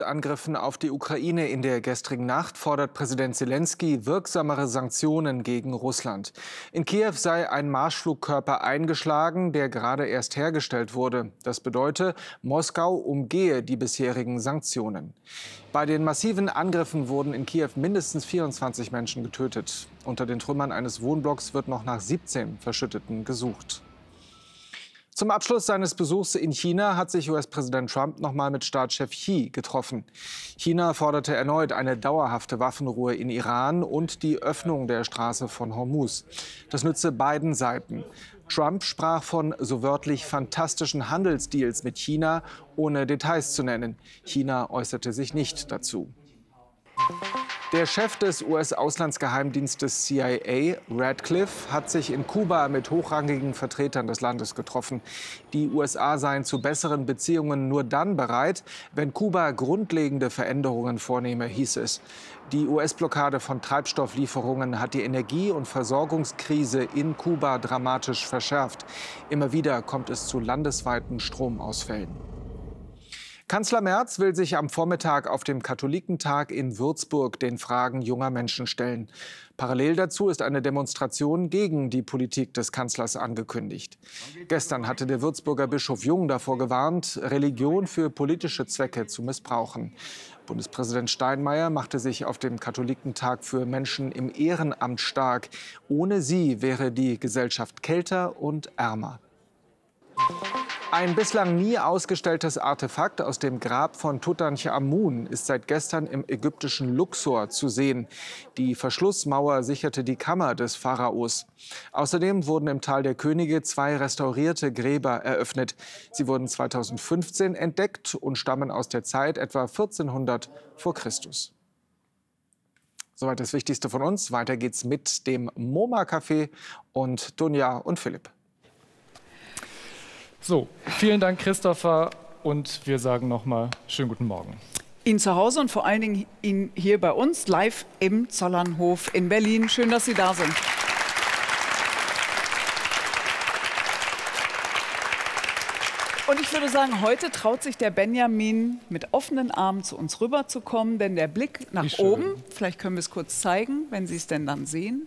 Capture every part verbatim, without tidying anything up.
Angriffen auf die Ukraine in der gestrigen Nacht fordert Präsident Selenskyj wirksamere Sanktionen gegen Russland. In Kiew sei ein Marschflugkörper eingeschlagen, der gerade erst hergestellt wurde. Das bedeutet, Moskau umgehe die bisherigen Sanktionen. Bei den massiven Angriffen wurden in Kiew mindestens vierundzwanzig Menschen getötet. Unter den Trümmern eines Wohnblocks wird noch nach siebzehn Verschütteten gesucht. Zum Abschluss seines Besuchs in China hat sich U S-Präsident Trump noch mal mit Staatschef Xi getroffen. China forderte erneut eine dauerhafte Waffenruhe in Iran und die Öffnung der Straße von Hormuz. Das nütze beiden Seiten. Trump sprach von so wörtlich fantastischen Handelsdeals mit China, ohne Details zu nennen. China äußerte sich nicht dazu. Der Chef des U S-Auslandsgeheimdienstes C I A, Radcliffe, hat sich in Kuba mit hochrangigen Vertretern des Landes getroffen. Die U S A seien zu besseren Beziehungen nur dann bereit, wenn Kuba grundlegende Veränderungen vornehme, hieß es. Die U S-Blockade von Treibstofflieferungen hat die Energie- und Versorgungskrise in Kuba dramatisch verschärft. Immer wieder kommt es zu landesweiten Stromausfällen. Kanzler Merz will sich am Vormittag auf dem Katholikentag in Würzburg den Fragen junger Menschen stellen. Parallel dazu ist eine Demonstration gegen die Politik des Kanzlers angekündigt. Gestern hatte der Würzburger Bischof Jung davor gewarnt, Religion für politische Zwecke zu missbrauchen. Bundespräsident Steinmeier machte sich auf dem Katholikentag für Menschen im Ehrenamt stark. Ohne sie wäre die Gesellschaft kälter und ärmer. Ein bislang nie ausgestelltes Artefakt aus dem Grab von Tutanchamun ist seit gestern im ägyptischen Luxor zu sehen. Die Verschlussmauer sicherte die Kammer des Pharaos. Außerdem wurden im Tal der Könige zwei restaurierte Gräber eröffnet. Sie wurden zweitausendfünfzehn entdeckt und stammen aus der Zeit etwa vierzehnhundert vor Christus. Soweit das Wichtigste von uns. Weiter geht's mit dem MoMA-Café und Dunja und Philipp. So, vielen Dank, Christopher, und wir sagen noch mal schönen guten Morgen. Ihnen zu Hause und vor allen Dingen Ihnen hier bei uns live im Zollernhof in Berlin. Schön, dass Sie da sind. Und ich würde sagen, heute traut sich der Benjamin mit offenen Armen zu uns rüberzukommen, denn der Blick nach oben, vielleicht können wir es kurz zeigen, wenn Sie es denn dann sehen,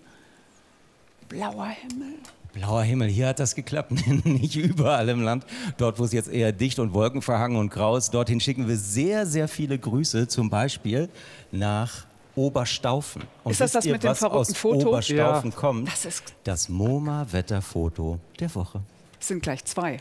blauer Himmel. Blauer Himmel, hier hat das geklappt, nicht überall im Land. Dort, wo es jetzt eher dicht und wolkenverhangen und grau ist, dorthin schicken wir sehr, sehr viele Grüße, zum Beispiel nach Oberstaufen. Und ist das das ihr, mit dem verrückten Foto? Oberstaufen ja. kommt? Das ist das MoMA-Wetterfoto der Woche. Es sind gleich zwei.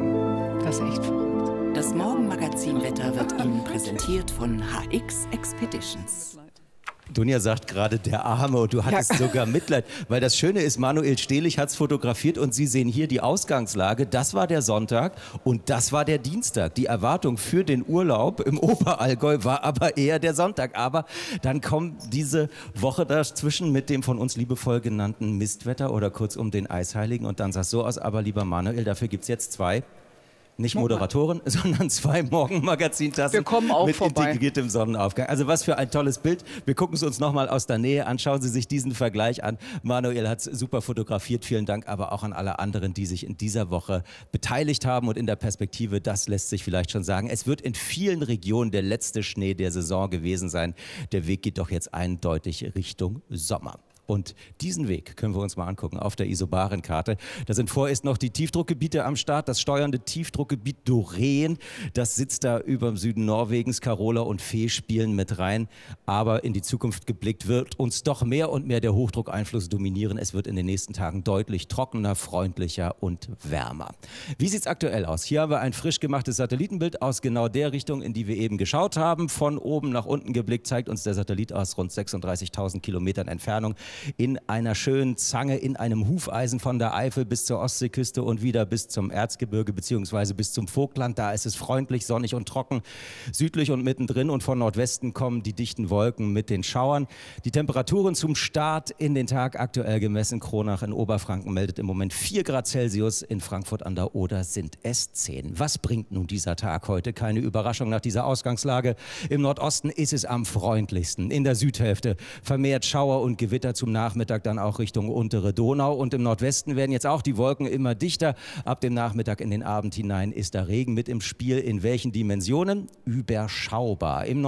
Das ist echt verrückt. Das Morgenmagazin-Wetter wird Ihnen präsentiert von H X Expeditions. Dunja sagt gerade, der Arme, und du hattest ja sogar Mitleid. Weil das Schöne ist, Manuel Stehlich hat es fotografiert und Sie sehen hier die Ausgangslage. Das war der Sonntag und das war der Dienstag. Die Erwartung für den Urlaub im Oberallgäu war aber eher der Sonntag. Aber dann kommt diese Woche dazwischen mit dem von uns liebevoll genannten Mistwetter oder kurzum den Eisheiligen. Und dann sah es so aus, aber lieber Manuel, dafür gibt es jetzt zwei. Nicht Moderatoren, sondern zwei Morgenmagazintassen Wir kommen auch mit vorbei. integriertem Sonnenaufgang. Also was für ein tolles Bild. Wir gucken es uns noch mal aus der Nähe an. Schauen Sie sich diesen Vergleich an. Manuel hat es super fotografiert. Vielen Dank aber auch an alle anderen, die sich in dieser Woche beteiligt haben. Und in der Perspektive, das lässt sich vielleicht schon sagen, es wird in vielen Regionen der letzte Schnee der Saison gewesen sein. Der Weg geht doch jetzt eindeutig Richtung Sommer. Und diesen Weg können wir uns mal angucken auf der Isobaren-Karte. Da sind vorerst noch die Tiefdruckgebiete am Start. Das steuernde Tiefdruckgebiet Doreen, das sitzt da über dem Süden Norwegens. Carola und Fee spielen mit rein. Aber in die Zukunft geblickt wird uns doch mehr und mehr der Hochdruckeinfluss dominieren. Es wird in den nächsten Tagen deutlich trockener, freundlicher und wärmer. Wie sieht es aktuell aus? Hier haben wir ein frisch gemachtes Satellitenbild aus genau der Richtung, in die wir eben geschaut haben. Von oben nach unten geblickt zeigt uns der Satellit aus rund sechsunddreißigtausend Kilometern Entfernung in einer schönen Zange, in einem Hufeisen von der Eifel bis zur Ostseeküste und wieder bis zum Erzgebirge bzw. bis zum Vogtland. Da ist es freundlich, sonnig und trocken. Südlich und mittendrin und von Nordwesten kommen die dichten Wolken mit den Schauern. Die Temperaturen zum Start in den Tag aktuell gemessen. Kronach in Oberfranken meldet im Moment vier Grad Celsius. In Frankfurt an der Oder sind es zehn. Was bringt nun dieser Tag heute? Keine Überraschung nach dieser Ausgangslage. Im Nordosten ist es am freundlichsten. In der Südhälfte vermehrt Schauer und Gewitter zum Nachmittag dann auch Richtung untere Donau. Und im Nordwesten werden jetzt auch die Wolken immer dichter. Ab dem Nachmittag in den Abend hinein ist da Regen mit im Spiel. In welchen Dimensionen? Überschaubar. Im